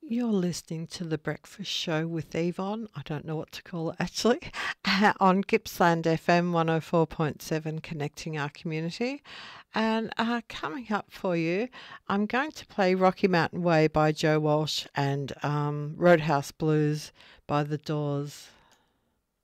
You're listening to The Breakfast Show with Yvonne. I don't know what to call it actually. On Gippsland FM 104.7, connecting our community. And coming up for you, I'm going to play Rocky Mountain Way by Joe Walsh and Roadhouse Blues by The Doors.